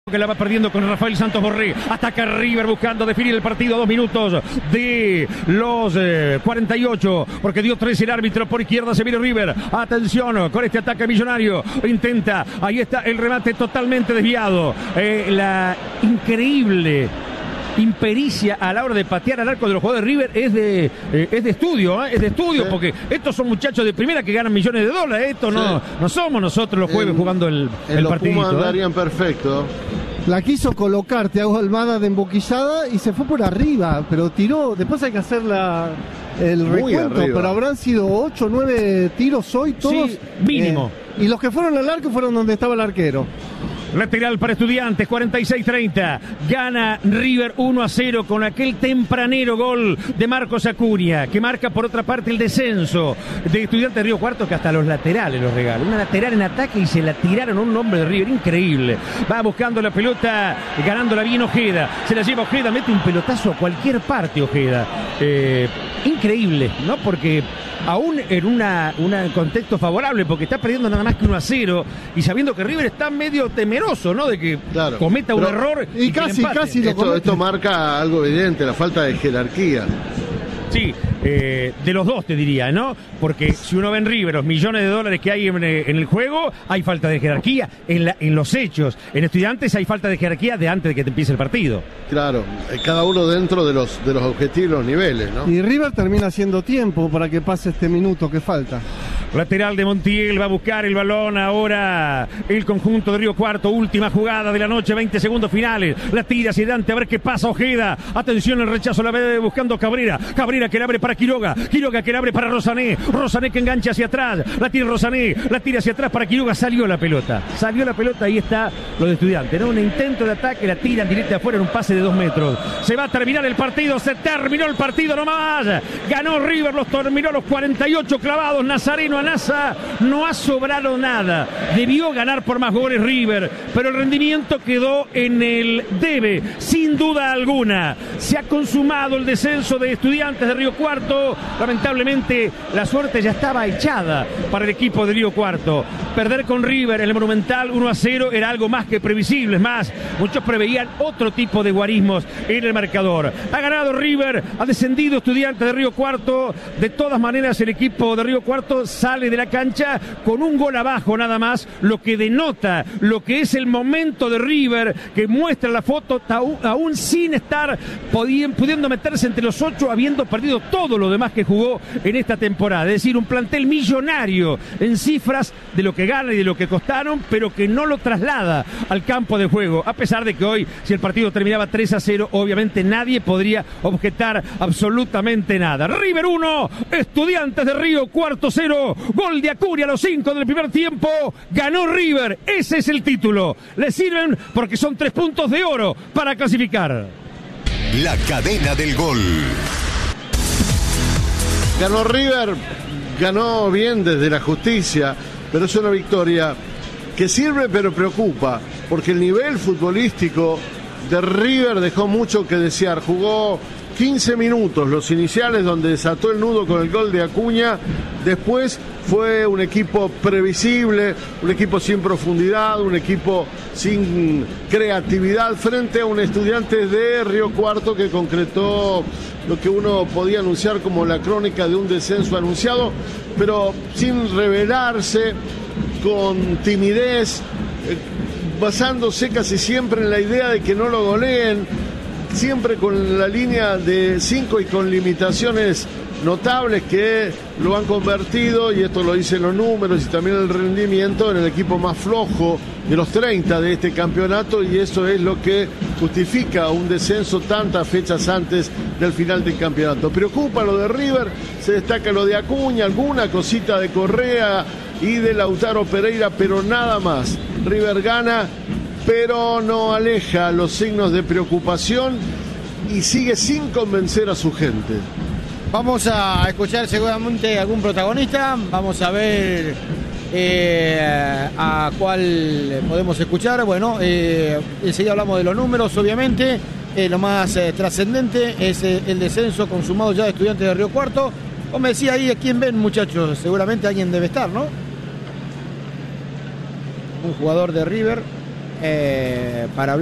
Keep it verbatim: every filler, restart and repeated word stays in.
que la va perdiendo con Rafael Santos Borré. Ataca River buscando definir el partido a dos minutos de los eh, cuarenta y ocho, porque dio tres el árbitro. Por izquierda se viene River. Atención con este ataque millonario. Intenta, ahí está el remate totalmente desviado. Eh, la increíble impericia a la hora de patear al arco de los jugadores de River es de, eh, es de estudio, ¿eh? es de estudio, sí. Porque estos son muchachos de primera que ganan millones de dólares. Esto sí. no, no somos nosotros los jueves en, jugando el, en el los partidito. Pumas andarían perfecto. La quiso colocar Thiago Almada de emboquillada y se fue por arriba, pero tiró. Después hay que hacer la, el Muy recuento, arriba. pero habrán sido ocho o nueve tiros hoy, todos. Sí, mínimo. Eh, y los que fueron al arco fueron donde estaba el arquero. Lateral para Estudiantes, cuarenta y seis treinta. Gana River uno a cero con aquel tempranero gol de Marcos Acuña, que marca por otra parte el descenso de Estudiantes de Río Cuarto, que hasta los laterales los regalan. Una lateral en ataque y se la tiraron a un hombre de River, increíble. Va buscando la pelota, ganándola bien Ojeda. Se la lleva Ojeda, mete un pelotazo a cualquier parte Ojeda. Eh, increíble, ¿no? Porque aún en una, una contexto favorable, porque está perdiendo nada más que uno a cero y sabiendo que River está medio temeroso, ¿no? De que Claro. cometa un Pero, error y y casi, casi lo Esto, esto marca algo evidente, la falta de jerarquía. Sí, eh, de los dos te diría, ¿no? Porque si uno ve en River los millones de dólares que hay en, en el juego, hay falta de jerarquía en, la, en los hechos. En Estudiantes hay falta de jerarquía de antes de que te empiece el partido. Claro, cada uno dentro de los, de los objetivos y los niveles, ¿no? Y River termina haciendo tiempo para que pase este minuto que falta. Lateral de Montiel, va a buscar el balón ahora el conjunto de Río Cuarto. Última jugada de la noche, veinte segundos finales. La tira hacia adelante, a ver qué pasa Ojeda. Atención, el rechazo, la ve buscando Cabrera. Cabrera que la abre para Quiroga. Quiroga que la abre para Rosané. Rosané que engancha hacia atrás. La tira Rosané, la tira hacia atrás para Quiroga. Salió la pelota. Salió la pelota, ahí está lo de Estudiantes, ¿no? Un intento de ataque, la tiran directa afuera en un pase de dos metros. Se va a terminar el partido, se terminó el partido nomás. Ganó River, los terminó los cuarenta y ocho clavados. Nazareno a Naza, no ha sobrado nada. Debió ganar por más goles River, pero el rendimiento quedó en el debe, sin duda alguna. Se ha consumado el descenso de Estudiantes de Río Cuarto. Lamentablemente la suerte ya estaba echada para el equipo de Río Cuarto. Perder con River en el Monumental uno a cero era algo más que previsible. Es más, muchos preveían otro tipo de guarismos en el marcador. Ha ganado River, ha descendido Estudiantes de Río Cuarto. De todas maneras, el equipo de Río Cuarto sale de la cancha con un gol abajo nada más, lo que denota lo que es el momento de River, que muestra la foto aún sin estar pudiendo meterse entre los ocho, habiendo perdido todo lo demás que jugó en esta temporada. Es decir, un plantel millonario en cifras de lo que gana y de lo que costaron, pero que no lo traslada al campo de juego, a pesar de que hoy, si el partido terminaba tres a cero, obviamente nadie podría objetar absolutamente nada. River uno, Estudiantes de Río Cuarto cero, gol de Acuña a los cinco del primer tiempo. Ganó River, ese es el título. Le sirven porque son tres puntos de oro para clasificar. La cadena del gol. Ganó River, ganó bien desde la justicia, pero es una victoria que sirve pero preocupa, porque el nivel futbolístico de River dejó mucho que desear. Jugó quince minutos, los iniciales, donde desató el nudo con el gol de Acuña. Después fue un equipo previsible, un equipo sin profundidad, un equipo sin creatividad frente a un Estudiantes de Río Cuarto que concretó lo que uno podía anunciar como la crónica de un descenso anunciado, pero sin revelarse, con timidez, eh, basándose casi siempre en la idea de que no lo goleen, siempre con la línea de cinco y con limitaciones notables que lo han convertido, y esto lo dicen los números y también el rendimiento, en el equipo más flojo de los treinta de este campeonato, y eso es lo que justifica un descenso tantas fechas antes del final del campeonato. Preocupa lo de River, se destaca lo de Acuña, alguna cosita de Correa y de Lautaro Pereira, pero nada más. River gana, pero no aleja los signos de preocupación y sigue sin convencer a su gente. Vamos a escuchar seguramente algún protagonista, vamos a ver eh, a cuál podemos escuchar. Bueno, eh, enseguida hablamos de los números, obviamente. Eh, lo más eh, trascendente es eh, el descenso consumado ya de Estudiantes de Río Cuarto. Vos me decís ahí a quién ven, muchachos, seguramente alguien debe estar, ¿no? Un jugador de River. eh, para hablar